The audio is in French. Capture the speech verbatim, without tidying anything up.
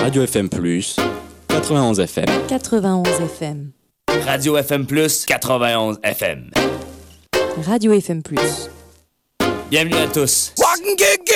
Radio F M plus, quatre-vingt-onze F M. quatre-vingt-onze F M. Radio F M plus, quatre-vingt-onze F M. Radio F M plus. Bienvenue à tous. Walking, get, get.